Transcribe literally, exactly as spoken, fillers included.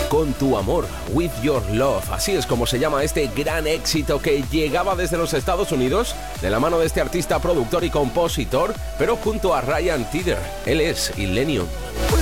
Con tu amor, With Your Love. Así es como se llama este gran éxito que llegaba desde los Estados Unidos de la mano de este artista, productor y compositor, pero junto a Ryan Tedder. Él es Illenium.